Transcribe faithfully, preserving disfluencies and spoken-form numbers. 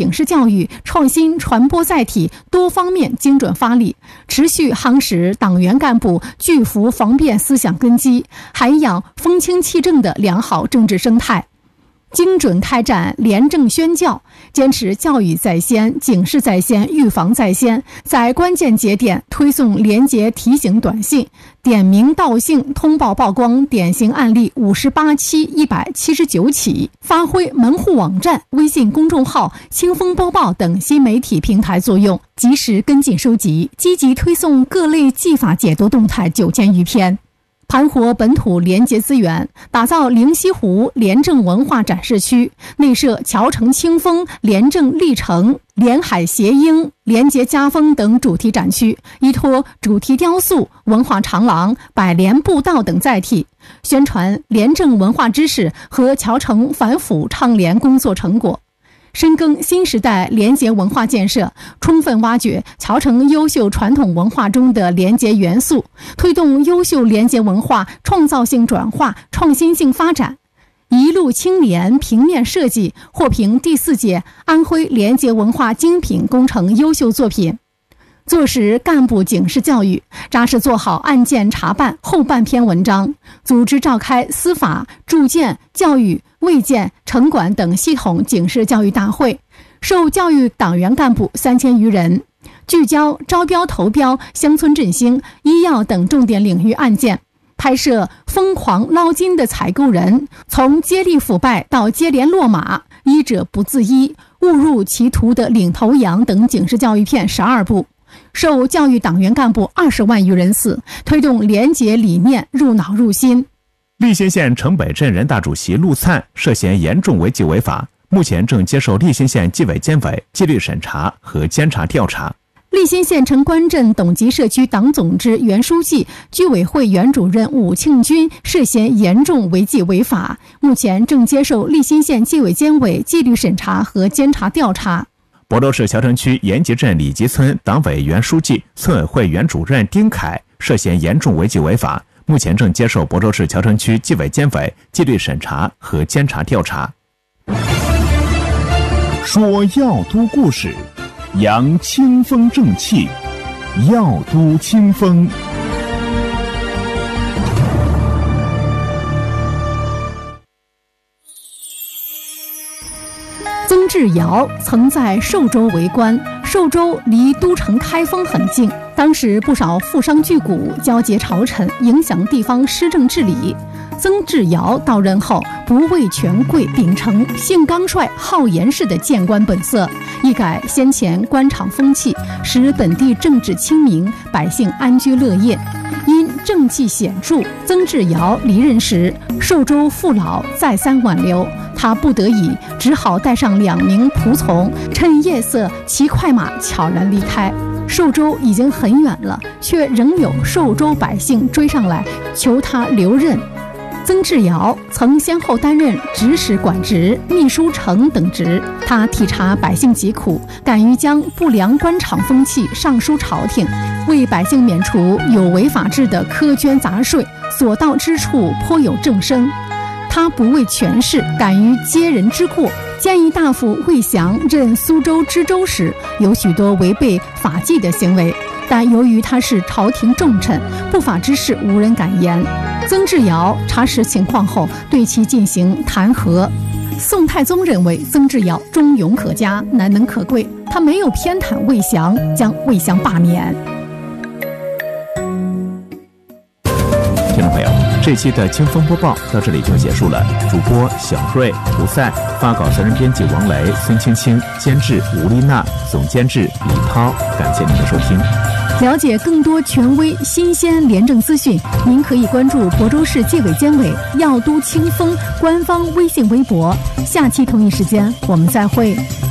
警示教育、创新传播载体多方面精准发力，持续夯实党员干部拒服防变思想根基，涵养风清气正的良好政治生态。精准开展廉政宣教，坚持教育在先、警示在先、预防在先，在关键节点推送廉洁提醒短信，点名道姓通报曝光典型案例五十八期一百七十九起，发挥门户网站、微信公众号、清风播报等新媒体平台作用，及时跟进收集，积极推送各类纪法解读动态九千余篇。盘活本土廉洁资源，打造灵溪湖廉政文化展示区，内设侨城清风、廉政历程、廉海谐英、廉洁家风等主题展区，依托主题雕塑、文化长廊、百联步道等载体，宣传廉政文化知识和侨城反腐倡廉工作成果。深耕新时代廉洁文化建设，充分挖掘侨城优秀传统文化中的廉洁元素，推动优秀廉洁文化创造性转化、创新性发展。一路青年平面设计获评第四届安徽廉洁文化精品工程优秀作品。做实干部警示教育，扎实做好案件查办后半篇文章，组织召开司法、住建、教育、卫健、城管等系统警示教育大会，受教育党员干部三千余人，聚焦招标投标、乡村振兴、医药等重点领域案件，拍摄疯狂捞金的采购人，从接力腐败到接连落马、医者不自医、误入歧途的领头羊等警示教育片十二部，受教育党员干部二十万余人次，推动廉洁理念入脑入心。 立新县城北镇人大主席陆灿涉嫌严重违纪违法，目前正接受立新县纪委监委纪律审查和监察调查。 立新县城关镇董集社区党总支原书记、居委会原主任武庆军涉嫌严重违纪违法，目前正接受立新县纪委监委纪律审查和监察调查。 亳州市谯城区延吉镇李集村党委原书记、村委会原主任丁凯涉嫌严重违纪违法，目前正接受亳州市谯城区纪委监委纪律审查和监察调查。 说药都故事，扬清风正气，药都清风。 曾志尧曾在寿州为官，寿州离都城开封很近，当时不少富商巨贾交结朝臣，影响地方施政治理。曾志尧到任后，不畏权贵，秉承性刚率、好言式的谏官本色，一改先前官场风气，使本地政治清明，百姓安居乐业。因政绩显著，曾志尧离任时，寿州父老再三挽留，他不得已只好带上两名仆从，趁夜色骑快马悄然离开。寿州已经很远了，却仍有寿州百姓追上来求他留任。曾志尧曾先后担任指使管职、秘书丞等职，他体察百姓疾苦，敢于将不良官场风气上书朝廷，为百姓免除有违法制的苛捐杂税，所到之处颇有正声。他不畏权势，敢于揭人之过。建议大夫魏祥任苏州知州时，有许多违背法纪的行为，但由于他是朝廷重臣，不法之事无人敢言。曾志尧查实情况后，对其进行弹劾。宋太宗认为曾志尧忠勇可嘉，难能可贵，他没有偏袒魏祥，将魏祥罢免。 听众朋友，这期的清风播报到这里就结束了。主播小瑞、胡赛，发稿责任编辑王雷、孙青青，监制吴丽娜，总监制李涛。感谢您的收听。 了解更多权威新鲜廉政资讯，您可以关注亳州市纪委监委药都清风官方微信微博。下期同一时间我们再会。